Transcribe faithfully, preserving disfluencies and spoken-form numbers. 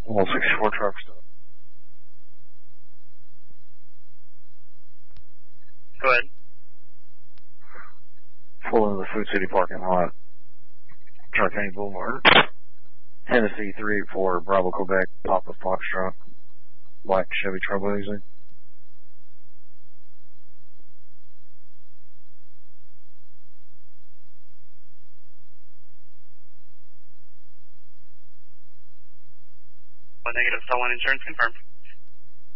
one sixty-four truck stop. Go ahead. Full into the Food City parking lot. Charcane Boulevard. Tennessee three eight four, Bravo, Quebec, Papa Foxtrot. Black Chevy Trailblazer. One negative, Star One Insurance confirmed.